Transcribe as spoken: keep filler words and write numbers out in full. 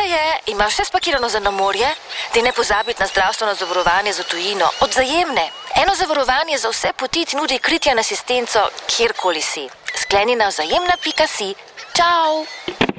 je, imaš vse spakirano za na morje? Daj ne pozabiti na zdravstveno zavarovanje za tujino. Od Vzajemne. Eno zavarovanje za vse poti ti nudi kritje in asistenco, kjerkoli si. Skleni na vzajemna pika si. Čau!